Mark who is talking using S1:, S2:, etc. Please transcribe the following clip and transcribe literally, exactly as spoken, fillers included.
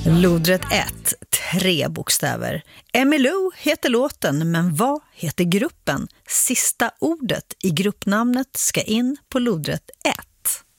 S1: Lodrätt ett, tre bokstäver. Emmylou heter låten, men vad heter gruppen? Sista ordet i gruppnamnet ska in på lodrätt ett.